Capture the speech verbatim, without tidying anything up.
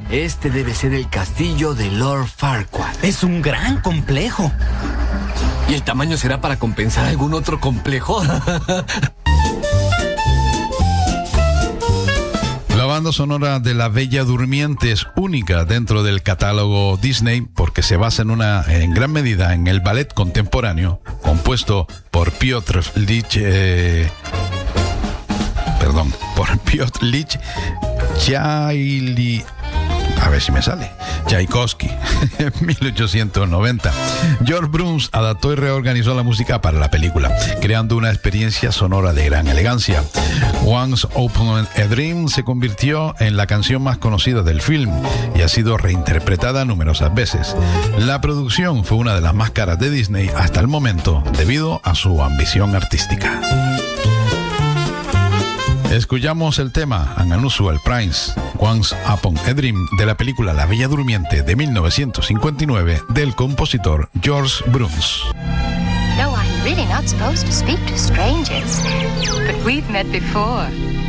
Este debe ser el castillo de Lord Farquaad. Es un gran complejo. ¿Y el tamaño será para compensar algún otro complejo? La banda sonora de La Bella Durmiente es única dentro del catálogo Disney porque se basa en una en gran medida en el ballet contemporáneo compuesto por Piotr Lich eh, perdón por Piotr Lich Chaili a ver si me sale Tchaikovsky en mil ochocientos noventa. George Bruns adaptó y reorganizó la música para la película, creando una experiencia sonora de gran elegancia. Once Upon a Dream se convirtió en la canción más conocida del film y ha sido reinterpretada numerosas veces. La producción fue una de las más caras de Disney hasta el momento debido a su ambición artística. Escuchamos el tema An Unusual Prince, Once Upon a Dream, de la película La Bella Durmiente de mil novecientos cincuenta y nueve del compositor George Bruns. No, I'm really not supposed to speak to strangers, but we've met before.